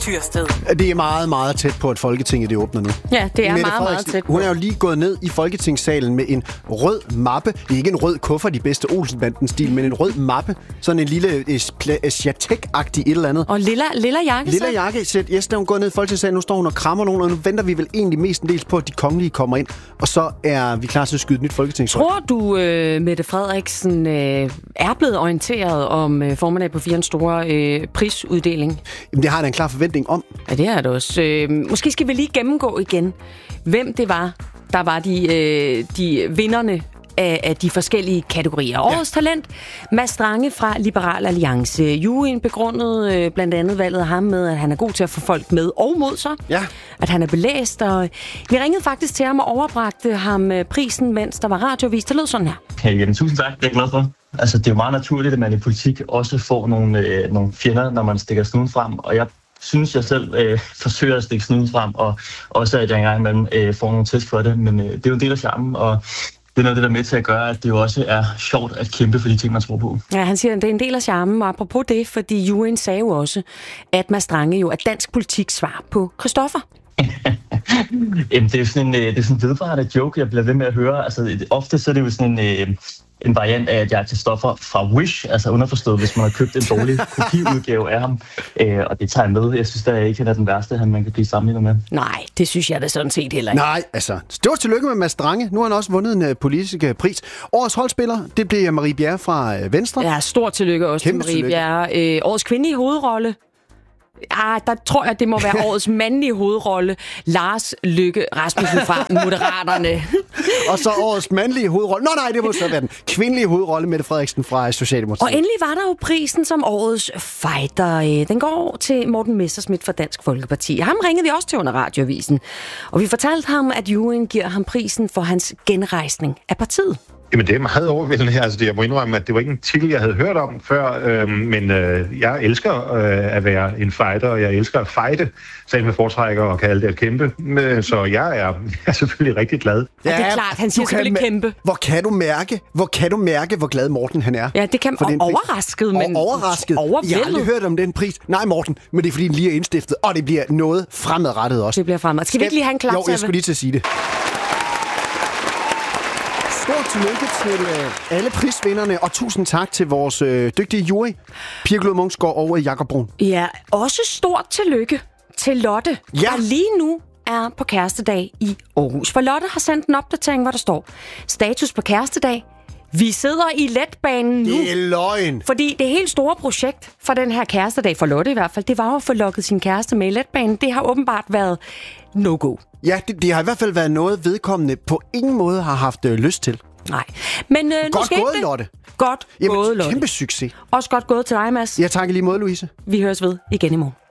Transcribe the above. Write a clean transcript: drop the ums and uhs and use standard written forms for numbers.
Tyrsted. Det er meget, meget tæt på, at Folketinget det åbner nu. Ja, det er meget tæt på. Hun er jo lige gået ned i Folketingssalen med en rød mappe. Det er ikke en rød kuffert i bedste Olsen-banden-stil, men en rød mappe. Sådan en lille Asiatek-agtig et eller andet. Og lilla jakke. Lilla jakkesæt. Yes, da hun går ned i Folketingssalen, nu står hun og krammer nogen, og nu venter vi vel egentlig mestendels på, at de kongelige kommer ind. Og så er vi klar til at skyde et nyt folketingsråd. Tror du, Mette Frederiksen er blevet orienteret om formiddag på 4's store prisuddeling? Jamen, det har jeg en klar forventning om. Ja, det er det også. Måske skal vi lige gennemgå igen, hvem det var, der var de vinderne af de forskellige kategorier. Årets talent, Mads Strange fra Liberal Alliance. Juryen begrundede blandt andet valget af ham med, at han er god til at få folk med og mod sig. Ja. At han er belæst, og vi ringede faktisk til ham og overbragte ham prisen, mens der var radiovis. Det lød sådan her. Hey, jamen, tusind tak. Det er jeg glad for. Altså, det er jo meget naturligt, at man i politik også får nogle fjender, når man stikker snuden frem, og jeg synes, jeg selv forsøger at stikke snuden frem, og også at jeg engang imellem får nogle test for det, men det er jo en del af charmen, og det er noget af det, der er med til at gøre, at det jo også er sjovt at kæmpe for de ting, man tror på. Ja, han siger, at det er en del af charmen, og apropos det, fordi juryen sagde jo også, at Mads Strange jo er dansk politik svar på Christoffer. Jamen, det er sådan en vedvarende joke, jeg bliver ved med at høre. Altså, ofte så er det jo sådan en variant af, at jeg er Christoffer fra Wish, altså underforstået, hvis man har købt en dårlig kopiudgave af ham. Og det tager jeg med. Jeg synes da ikke, han er den værste, man kan blive sammenlignet med. Nej, det synes jeg da sådan set heller ikke. Nej, altså, stort tillykke med Mads Strange. Nu har han også vundet en politisk pris. Årets holdspiller, det bliver Marie Bjerre fra Venstre. Ja, stort tillykke også til Marie Bjerre. Årets kvindelige hovedrolle. Der tror jeg, det må være årets mandlige hovedrolle, Lars Løkke Rasmussen fra Moderaterne. Og så årets mandlige hovedrolle. Nej, det må så være den kvindelige hovedrolle, Mette Frederiksen fra Socialdemokratiet. Og endelig var der jo prisen som årets fighter. Den går til Morten Messerschmidt fra Dansk Folkeparti. Ham ringede vi også til under radioavisen. Og vi fortalte ham, at juryen giver ham prisen for hans genrejsning af partiet. Jamen, det er meget overvældende. Altså, jeg må indrømme, at det var ikke en titel, jeg havde hørt om før, men jeg elsker at være en fighter, og jeg elsker at fighte, selv med foretrækker og kalde det at kæmpe. Så jeg er selvfølgelig rigtig glad. Ja, det er klart, han siger selvfølgelig kæmpe. Hvor kan du mærke, hvor glad Morten han er? Ja, det kan man. Overrasket, men overrasket. Jeg har aldrig hørt om den pris. Nej, Morten, men det er fordi, den lige er indstiftet, og det bliver noget fremadrettet også. Det bliver fremadrettet. Skal vi ikke lige have en klap? Jo, jeg skulle lige til at sige det. Stort tillykke til alle prisvinderne, og tusind tak til vores dygtige jury, Pia Glod Munksgaard og Jakob Brun. Ja, også stort tillykke til Lotte, der lige nu er på kærestedag i Aarhus. For Lotte har sendt en opdatering, hvor der står: status på kærestedag. Vi sidder i letbanen nu. Det er løgn. Fordi det helt store projekt for den her kærestedag, for Lotte i hvert fald, det var jo at få lukket sin kæreste med i letbanen. Det har åbenbart været no-go. Ja, det har i hvert fald været noget, vedkommende på ingen måde har haft lyst til. Nej, men godt gået, Lotte. Godt gået, Lotte. Kæmpe succes. Også godt gået til dig, Mads. Ja, tak i lige måde, Louise. Vi høres ved igen i morgen.